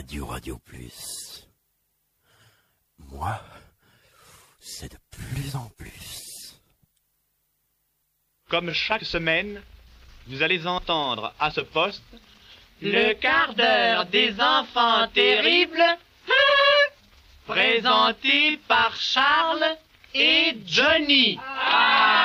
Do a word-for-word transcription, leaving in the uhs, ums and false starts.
Radio Radio Plus. Moi, c'est de plus en plus. Comme chaque semaine, vous allez entendre à ce poste le quart d'heure des enfants terribles, présenté par Charles et Johnny. Ah